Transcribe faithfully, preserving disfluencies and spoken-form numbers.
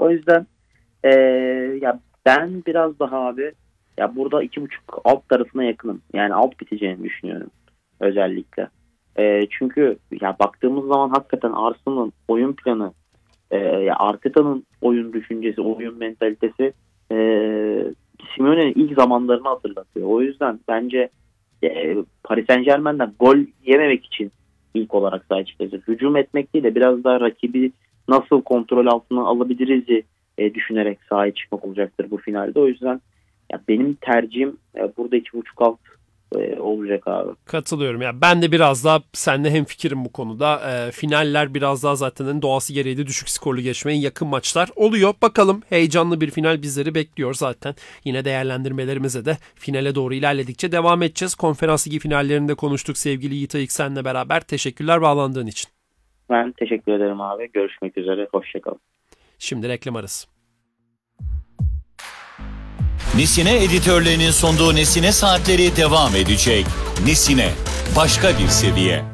O yüzden e, ya ben biraz daha abi ya burada iki buçuk alt tarafına yakınım. Yani alt biteceğini düşünüyorum özellikle. E, çünkü ya baktığımız zaman hakikaten Arsenal'ın oyun planı, e, ya Arteta'nın oyun düşüncesi, oyun mentalitesi e, Simeone'nin ilk zamanlarını hatırlatıyor. O yüzden bence e, Paris Saint-Germain'den gol yememek için ilk olarak sahaya çıkacak. Hücum etmek değil de biraz daha rakibi nasıl kontrol altına alabiliriz e, düşünerek sahaya çıkmak olacaktır bu finalde. O yüzden ya benim tercihim e, burada iki buçuk alt e, olacak abi. Katılıyorum. Ya ben de biraz daha seninle hemfikirim bu konuda. E, finaller biraz daha zaten doğası gereği de düşük skorlu geçmeye yakın maçlar oluyor. Bakalım, heyecanlı bir final bizleri bekliyor zaten. Yine değerlendirmelerimize de finale doğru ilerledikçe devam edeceğiz. Konferans ligi finallerinde konuştuk sevgili Yiğit Ayık seninle beraber. Teşekkürler bağlandığın için. Ben teşekkür ederim abi. Görüşmek üzere. Hoşçakalın. Şimdi reklam arası. Nesine editörlerinin sunduğu Nesine Saatleri devam edecek. Nesine, başka bir seviye.